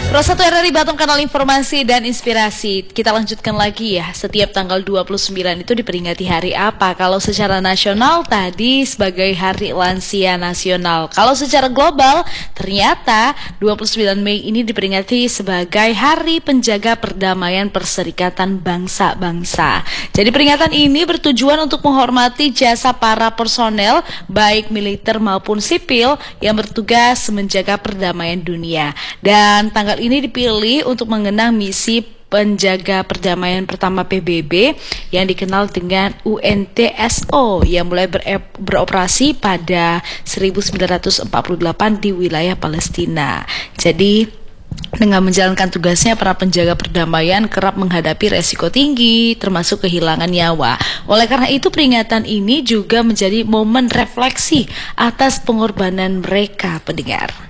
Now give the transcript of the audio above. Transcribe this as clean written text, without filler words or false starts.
Pro1 RRI Batam, kanal informasi dan inspirasi. Kita lanjutkan lagi ya. Setiap tanggal 29 itu diperingati hari apa? Kalau secara nasional tadi sebagai Hari Lansia Nasional. Kalau secara global ternyata 29 Mei ini diperingati sebagai Hari Penjaga Perdamaian Perserikatan Bangsa-Bangsa. Jadi peringatan ini bertujuan untuk menghormati jasa para personel baik militer maupun sipil yang bertugas menjaga perdamaian dunia. Dan tanggal ini dipilih untuk mengenang misi penjaga perdamaian pertama PBB yang dikenal dengan UNTSO yang mulai beroperasi pada 1948 di wilayah Palestina. Jadi dengan menjalankan tugasnya, para penjaga perdamaian kerap menghadapi resiko tinggi, termasuk kehilangan nyawa. Oleh karena itu, peringatan ini juga menjadi momen refleksi atas pengorbanan mereka, pendengar.